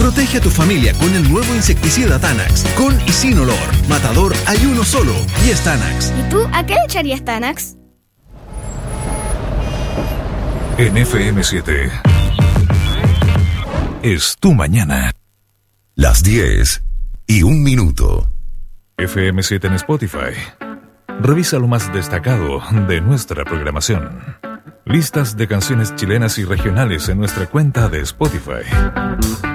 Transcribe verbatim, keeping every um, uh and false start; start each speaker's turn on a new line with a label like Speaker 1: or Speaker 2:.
Speaker 1: Protege a tu familia con el nuevo insecticida Tanax. Con y sin olor. Matador hay uno solo y es Tanax.
Speaker 2: ¿Y tú a qué le echarías Tanax?
Speaker 3: En F M siete es tu mañana.
Speaker 4: Las diez y un minuto.
Speaker 3: F M siete en Spotify. Revisa lo más destacado de nuestra programación. Listas de canciones chilenas y regionales en nuestra cuenta de Spotify.